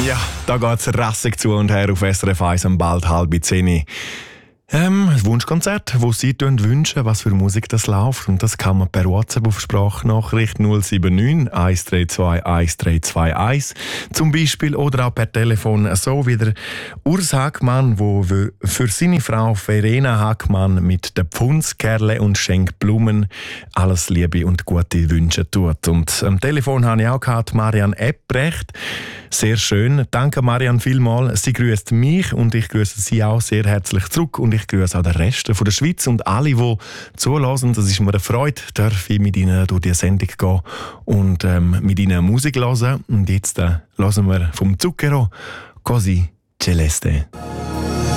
Ja, da geht's rassig zu und her auf SRF 1 um bald 9:30. Ein Wunschkonzert, wo Sie wünschen, was für Musik das läuft. Und das kann man per WhatsApp auf Sprachnachricht 079 132 1321 zum Beispiel oder auch per Telefon, so wie der Urs Hackmann, der für seine Frau Verena Hackmann mit der Pfundskerle und schenkt Blumen alles Liebe und gute Wünsche tut. Und am Telefon habe ich auch gehabt, Marianne Ebrecht. Sehr schön. Danke Marianne vielmals. Sie grüßt mich und ich grüße Sie auch sehr herzlich zurück. Und ich grüße auch den Rest von der Schweiz und alle, die zulassen. Das ist mir eine Freude, darf ich mit Ihnen durch die Sendung gehen und mit Ihnen Musik hören. Und jetzt hören wir vom Zucchero Così Celeste.